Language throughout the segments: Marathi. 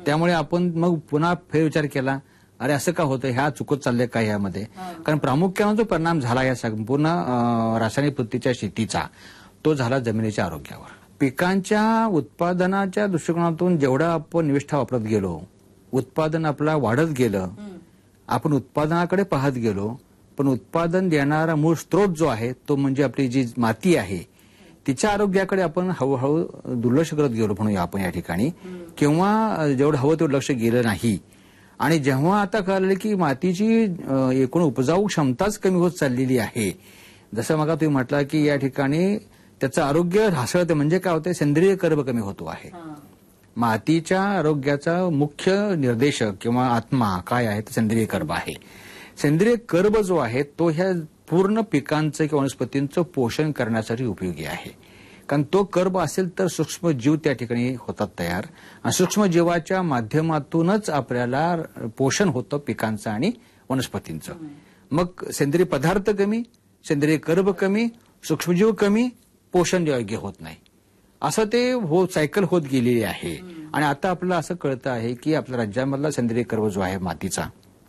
त्यामुळे आपण मग पुन्हा फेरविचार केला, अरे असं का होतं, ह्या चुकत चाललंय का ह्यामध्ये. कारण प्रामुख्यानं जो परिणाम झाला या संपूर्ण रासायनिक पद्धतीच्या शेतीचा, तो झाला जमिनीच्या आरोग्यावर. पिकांच्या उत्पादनाच्या दृष्टिकोनातून जेवढा आपण निविष्ठा वापरत गेलो, उत्पादन आपला वाढत गेलं, आपण उत्पादनाकडे पाहत गेलो, पण उत्पादन देणारा मूळ स्रोत जो आहे तो म्हणजे आपली जी माती आहे तिच्या आरोग्याकडे आपण हळूहळू दुर्लक्ष करत गेलो म्हणूया आपण या ठिकाणी, किंवा जेवढं हवं तेवढं लक्ष गेलं नाही. आणि जेव्हा आता कळलं की मातीची एकूण उपजाऊ क्षमताच कमी होत चाललेली आहे, जसं मग तुम्ही म्हटलं की या ठिकाणी त्याचं आरोग्य ढासळतं, म्हणजे काय होतं, सेंद्रिय कर्ब कमी होतो आहे. मातीच्या आरोग्याचा मुख्य निर्देशक किंवा आत्मा काय आहे, तर सेंद्रिय कर्ब आहे. सेंद्रिय कर्ब जो आहे तो ह्या पूर्ण पिकांचं किंवा वनस्पतींचं पोषण करण्यासाठी उपयोगी आहे. कारण तो कर्ब असेल तर सूक्ष्म जीव त्या ठिकाणी होतात तयार, आणि सूक्ष्म जीवाच्या माध्यमातूनच आपल्याला पोषण होतं पिकांचं आणि वनस्पतींचं. मग सेंद्रिय पदार्थ कमी, सेंद्रिय कर्ब कमी, सूक्ष्मजीव कमी, पोषण योग्य होत नाही, असं ते सायकल होत गेलेली आहे. आणि आता आपल्याला असं कळतं आहे की आपल्या राज्यामधला सेंद्रिय कर्ब जो आहे मातीचा,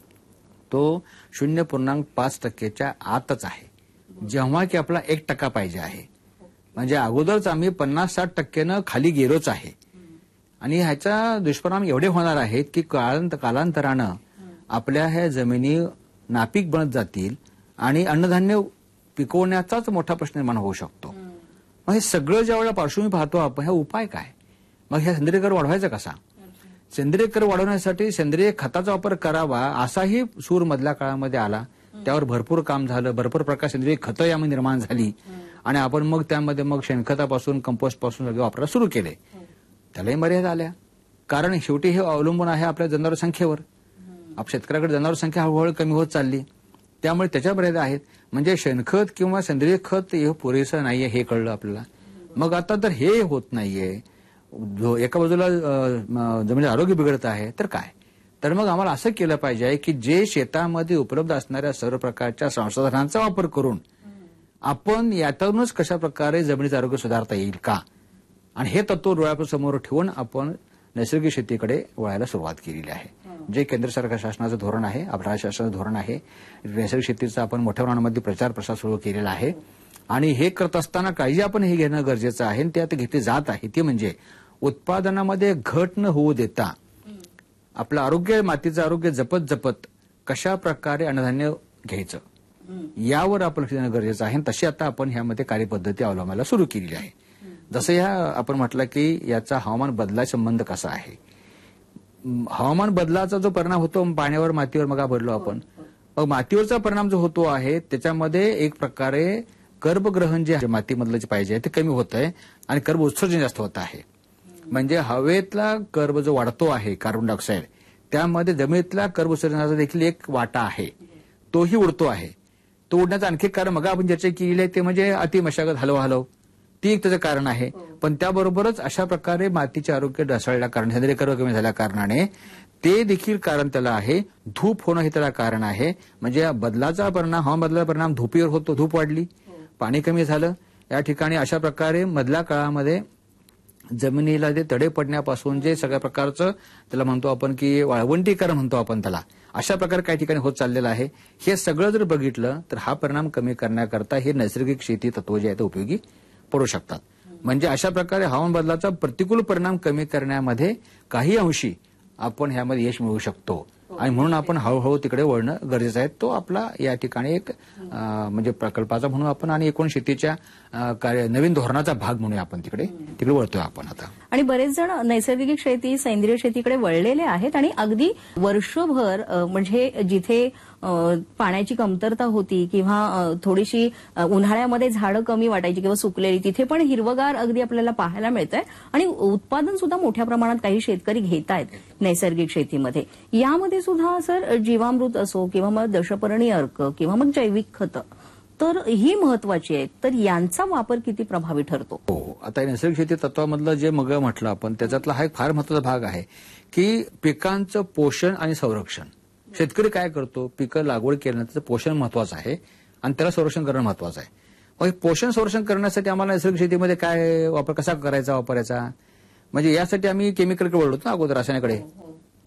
तो 0.5% आतच आहे, जेव्हा की आपला 1% पाहिजे आहे. म्हणजे अगोदरच आम्ही 50-60% खाली गेलोच आहे. आणि ह्याचा दुष्परिणाम एवढे होणार आहेत की कालांतरानं आपल्या ह्या जमिनी नापीक बनत जातील आणि अन्नधान्य पिकवण्याचाच मोठा प्रश्न निर्माण होऊ शकतो. मग हे सगळं ज्यावेळेला पार्श्वभूमी पाहतो आपण, ह्या उपाय काय, मग ह्या सेंद्रिय कर्ब वाढवायचा कसा. सेंद्रिय कर्ब वाढवण्यासाठी सेंद्रिय खताचा वापर करावा असाही सूर मधल्या काळामध्ये आला. त्यावर भरपूर काम झालं, भरपूर प्रकार सेंद्रिय खतं यामध्ये निर्माण झाली, आणि आपण मग त्यामध्ये मग शेणखतापासून कंपोस्ट पासून सगळे वापरायला सुरू केले. त्यालाही मर्यादा आल्या, कारण शेवटी हे अवलंबून आहे आपल्या जनावर संख्येवर. शेतकऱ्याकडे जनावर संख्या हळूहळू कमी होत चालली, त्यामुळे त्याच्या मर्यादा आहेत. म्हणजे शेणखत किंवा सेंद्रिय खत हे पुरेसं नाहीये हे कळलं आपल्याला. मग आता तर हे होत नाहीये, एका बाजूला जमिनीचं आरोग्य बिघडत आहे, तर काय, तर मग आम्हाला असं केलं पाहिजे की जे शेतामध्ये उपलब्ध असणाऱ्या सर्व प्रकारच्या संसाधनांचा वापर करून आपण यातूनच कशा प्रकारे जमिनीचं आरोग्य सुधारता येईल का, आणि हे तत्व डोळ्यासमोर ठेवून आपण नैसर्गिक शेतीकडे वळायला सुरुवात केलेली आहे. जे केंद्र सरकार शासनाचं धोरण आहे, आपल्या राज्य शासनाचं धोरण आहे, नैसर्गिक शेतीचा आपण मोठ्या प्रमाणामध्ये प्रचार प्रसार सुरू केलेला आहे. आणि हे करत असताना काळजी आपण हे घेणं गरजेचं आहे, ते आता घेतली जात आहे. ती म्हणजे उत्पादनामध्ये घट न होऊ देता आपलं आरोग्य, मातीचं आरोग्य जपत जपत कशा प्रकारे अन्नधान्य घ्यायचं यावर आपण लक्ष देणं गरजेचं आहे. तशी आता आपण ह्यामध्ये कार्यपद्धती अवलंबायला सुरू केलेली आहे. जसं आपण म्हटलं की याचा हवामान बदलाचा संबंध कसा आहे. हवामान बदलाचा जो परिणाम होतो पाण्यावर, मातीवर, मग बोललो आपण, मग मातीवरचा परिणाम जो होतो आहे त्याच्यामध्ये एक प्रकारे कर्बग्रहण जे मातीमधलं जे पाहिजे ते कमी होत आहे, आणि कर्ब उत्सर्जन जास्त होत आहे. म्हणजे हवेतला कर्ब जो वाढतो आहे, कार्बन डायऑक्साईड, त्यामध्ये जमिनीतला कर्ब उत्सर्जनाचा देखील एक वाटा आहे, तोही उडतो आहे. तो उडण्याचं आणखी कारण मग आपण चर्चा केलेली आहे ते म्हणजे अतिमशागत, हलव, ती एक त्याचं कारण आहे. पण त्याबरोबरच अशा प्रकारे मातीचे आरोग्य ढासळल्या कारण, सेंद्रिय कर्ब कमी झाल्या कारणाने ते देखील कारण त्याला आहे. धूप होणं हे त्याला कारण आहे. म्हणजे बदलाचा परिणाम, हवामान बदलाचा परिणाम धुपीवर होतो, धूप वाढली, पाणी कमी झालं. या ठिकाणी अशा प्रकारे मधल्या काळामध्ये जमिनीला जे तडे पडण्यापासून जे सगळ्या प्रकारचं त्याला म्हणतो आपण की वाळवंटीकरण म्हणतो आपण त्याला, अशा प्रकारे काही ठिकाणी होत चाललेलं आहे. हे सगळं जर बघितलं तर हा परिणाम कमी करण्याकरता हे नैसर्गिक शेती तत्व जे आहे ते उपयोगी पडू शकतात. म्हणजे अशा प्रकारे हवामान बदलाचा प्रतिकूल परिणाम कमी करण्यामध्ये काही अंशी आपण ह्यामध्ये यश मिळवू शकतो, आणि म्हणून आपण हळूहळू तिकडे वळणं गरजेचं आहे. तो आपला या ठिकाणी एक म्हणजे प्रकल्पाचा म्हणून आपण, आणि एकूण शेतीच्या नवीन धोरणाचा भाग म्हणून आपण तिकडे वळतोय आपण आता. आणि बरेच जण नैसर्गिक शेती, सेंद्रिय शेतीकडे वळलेले आहेत, आणि अगदी वर्षभर म्हणजे जिथे पाण्याची कमतरता होती किंवा थोडीशी उन्हाळ्यामध्ये झाडं कमी वाटायची किंवा सुकलेली, तिथे पण हिरवगार अगदी आपल्याला पाहायला मिळतंय, आणि उत्पादन सुद्धा मोठ्या प्रमाणात काही शेतकरी घेत आहेत नैसर्गिक शेतीमध्ये. यामध्ये सुद्धा सर जीवामृत असो किंवा मग दशपर्णी अर्क किंवा मग जैविक खतं, तर ही महत्वाची आहेत. तर यांचा वापर किती प्रभावी ठरतो. हो, आता नैसर्गिक शेती तत्वामधलं जे मग म्हटलं आपण त्याच्यातला हा एक फार महत्वाचा भाग आहे की पिकांचं पोषण आणि संरक्षण. शेतकरी काय करतो, पिकं लागवड केल्यानंतर पोषण महत्वाचं आहे आणि त्याला संरक्षण करणं महत्वाचं आहे. मग पोषण संरक्षण करण्यासाठी आम्हाला नैसर्गिक शेतीमध्ये काय वापर कसा करायचा, वापरायचा, म्हणजे यासाठी आम्ही केमिकलकडे वळलो ना अगोदर, रासायनिकडे.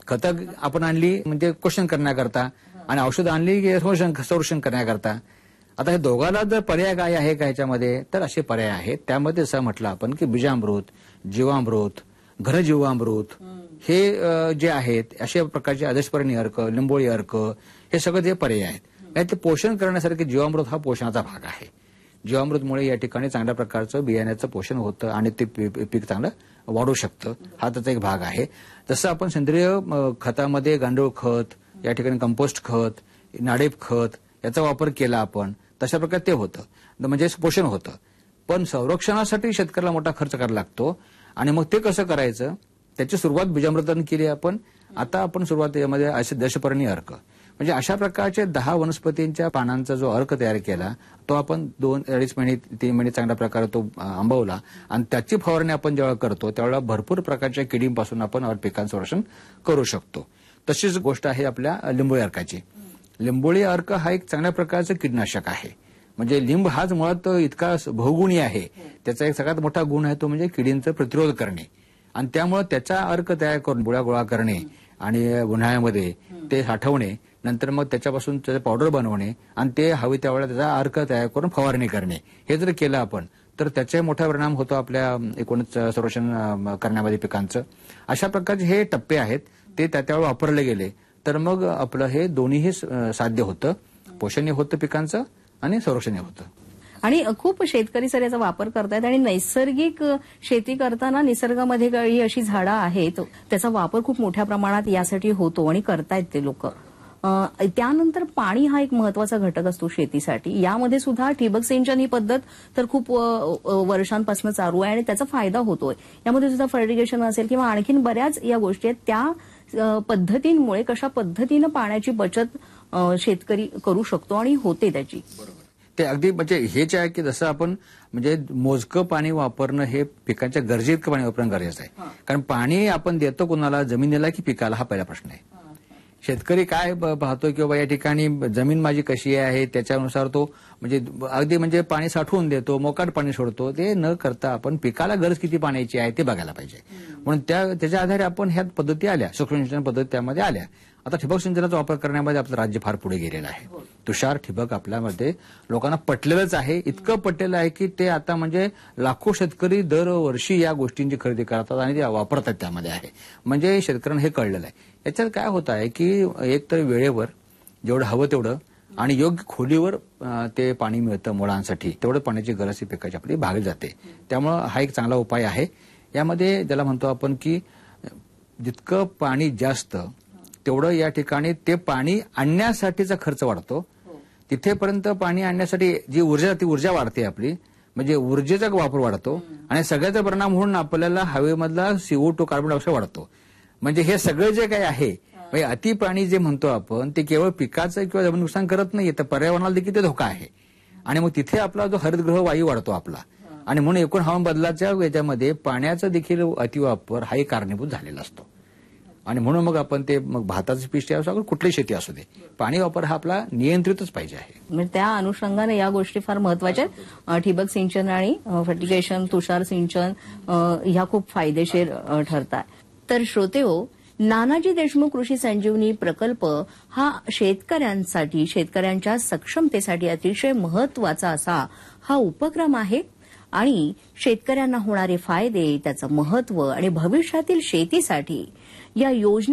खतं आपण आणली म्हणजे क्वेश्चन करण्याकरता आणि औषधं आणली की संरक्षण करण्याकरता. आता हे दोघांना जर पर्याय काय आहे का ह्याच्यामध्ये, तर असे पर्याय आहेत. त्यामध्ये असं म्हटलं आपण की बीजामृत, जीवामृत, घनजीवामृत हे जे आहेत अशा प्रकारचे आदर्शपर्णी अर्क, लिंबोळी अर्क हे सगळं जे पर्याय आहेत. आणि ते पोषण करण्यासारखे जीवामृत हा पोषणाचा भाग आहे. जीवामृतमुळे या ठिकाणी चांगल्या प्रकारचं बियाण्याचं पोषण होतं आणि ते पीक चांगलं वाढू शकतं. हा त्याचा एक भाग आहे. जसं आपण सेंद्रिय खतामध्ये गांडूळ खत, या ठिकाणी कंपोस्ट खत, नाडेप खत याचा वापर केला आपण, तशा प्रकारे ते होतं, म्हणजे पोषण होतं. पण संरक्षणासाठी शेतकऱ्याला मोठा खर्च करायला लागतो आणि मग ते कसं करायचं, त्याची सुरुवात बीजामृताने केली आपण. आता आपण सुरुवातीमध्ये असे दशपर्णी अर्क म्हणजे अशा प्रकारचे 10 वनस्पतींच्या पानांचा जो अर्क तयार केला तो आपण 2-2.5 महिने 3 महिने चांगल्या प्रकारे तो आंबवला आणि त्याची फवारणी आपण जेव्हा करतो त्यावेळेला भरपूर प्रकारच्या किडींपासून आपण पिकांचं संरक्षण करू शकतो. तशीच गोष्ट आहे आपल्या लिंबोळी अर्काची. लिंबोळी अर्क हा एक चांगल्या प्रकारचं कीटनाशक आहे. म्हणजे लिंब हाच मुळात इतका बहुगुणी आहे. त्याचा एक सगळ्यात मोठा गुण आहे तो म्हणजे किडींचा प्रतिरोध करणे आणि त्यामुळे त्याचा अर्क तयार करून बुळ्या गोळा करणे आणि उन्हाळ्यामध्ये ते साठवणे, नंतर मग त्याच्यापासून त्याचं पावडर बनवणे आणि ते हवी त्यावेळेला त्याचा अर्क तयार करून फवारणी करणे, हे जर केलं आपण तर त्याचे मोठा परिणाम होतो आपल्या एकूणच संरक्षण करण्यामध्ये पिकांचं. अशा प्रकारचे हे टप्पे आहेत, ते त्यावेळेला वापरले गेले तर मग आपलं हे दोन्हीही साध्य होतं. पोषणही होतं पिकांचं आणि संरक्षणही होतं. आणि खूप शेतकरी सर याचा वापर करतायत आणि नैसर्गिक शेती करताना निसर्गामध्ये काही अशी झाडं आहेत त्याचा वापर खूप मोठ्या प्रमाणात यासाठी होतो आणि करतायत ते लोक. त्यानंतर पाणी हा एक महत्वाचा घटक असतो शेतीसाठी. यामध्ये सुद्धा ठिबक सिंचन ही पद्धत तर खूप वर्षांपासून चालू आहे आणि त्याचा फायदा होतोय. यामध्ये सुद्धा फर्टिगेशन असेल किंवा आणखीन बऱ्याच या गोष्टी आहेत. त्या पद्धतींमुळे कशा पद्धतीनं पाण्याची बचत शेतकरी करू शकतो आणि होते त्याची. ते अगदी म्हणजे हेच आहे की जसं आपण म्हणजे मोजकं पाणी वापरणं हे पिकांच्या गरजेइतकं पाणी वापरणं गरजेचं आहे. कारण पाणी आपण देतो कुणाला, जमिनीला की पिकाला, हा पहिला प्रश्न आहे. शेतकरी काय पाहतो की बाबा या ठिकाणी जमीन माझी कशी आहे त्याच्यानुसार तो म्हणजे अगदी म्हणजे पाणी साठवून देतो, मोकाट पाणी सोडतो. ते न करता आपण पिकाला गरज किती पाण्याची आहे ते बघायला पाहिजे. म्हणून त्याच्या आधारे आपण ह्या पद्धती आल्या, सूक्ष्म सिंचन पद्धती त्यामध्ये आल्या. आता ठिबक सिंचनाचा वापर करण्यामध्ये आपलं राज्य फार पुढे गेलेलं आहे. तुषार ठिबक आपल्यामध्ये लोकांना पटलेलंच आहे. इतकं पटलेलं आहे की ते आता म्हणजे लाखो शेतकरी दरवर्षी या गोष्टींची खरेदी करतात आणि ते वापरतात त्यामध्ये आहे. म्हणजे शेतकऱ्यांना हे कळलेलं आहे. याच्यात काय होत आहे की एक तर वेळेवर जेवढं हवं तेवढं आणि योग्य खोलीवर ते पाणी मिळतं मुळांसाठी, तेवढं पाण्याची गरज ही पिकाची आपली भागली जाते. त्यामुळं हा एक चांगला उपाय आहे. यामध्ये ज्याला म्हणतो आपण की जितकं पाणी जास्त तेवढं या ठिकाणी ते पाणी आणण्यासाठीचा खर्च वाढतो. तिथेपर्यंत पाणी आणण्यासाठी जी ऊर्जा, ती ऊर्जा वाढते आपली, म्हणजे ऊर्जेचा वापर वाढतो आणि सगळ्याचा परिणाम होऊन आपल्याला हवेमधला CO2 कार्बन डायऑक्साईड वाढतो. म्हणजे हे सगळं जे काही आहे म्हणजे अति पाणी जे म्हणतो आपण ते केवळ पिकाचं किंवा जमीन नुकसान करत नाही, तर पर्यावरणाला देखील ते धोका आहे. आणि मग तिथे आपला जो हरितगृह वायू वाढतो आपला आणि म्हणून एकूण हवामान बदलाच्या याच्यामध्ये पाण्याचा देखील अतिवापर हाही कारणीभूत झालेला असतो. आणि म्हणून मग आपण ते मग भाताची पिष्टी असो कुठली शेती असू दे, पाणी वापर हा आपला नियंत्रितच पाहिजे आहे. म्हणजे त्या अनुषंगाने या गोष्टी फार महत्वाच्या आहेत. ठिबक सिंचन आणि फर्टिगेशन, तुषार सिंचन ह्या खूप फायदेशीर ठरतात. तर श्रोतेहो, नानाजी देशमुख कृषी संजीवनी प्रकल्प हा शेतकऱ्यांसाठी, शेतकऱ्यांच्या सक्षमतेसाठी अतिशय महत्वाचा असा हा उपक्रम आहे आणि शेतकऱ्यांना होणारे फायदे, त्याचं महत्व आणि भविष्यातील शेतीसाठी या योजने